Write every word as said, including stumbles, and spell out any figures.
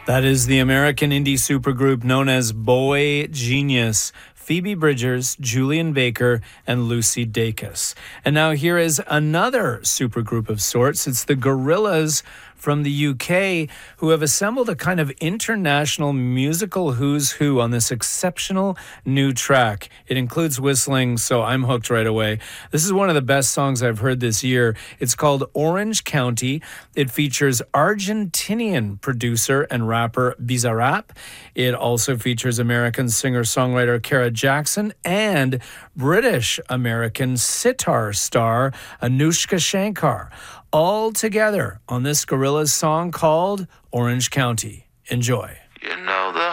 That is the American indie supergroup known as Boy Genius. Phoebe Bridgers, Julian Baker, and Lucy Dacus. And now here is another supergroup of sorts. It's the Gorillaz from the U K, who have assembled a kind of international musical who's who on this exceptional new track. It includes whistling, so I'm hooked right away. This is one of the best songs I've heard this year. It's called Orange County. It features Argentinian producer and rapper Bizarrap. It also features American singer-songwriter Kara Jackson and British-American sitar star Anushka Shankar, all together on this Gorillaz song called Orange County. Enjoy. You know the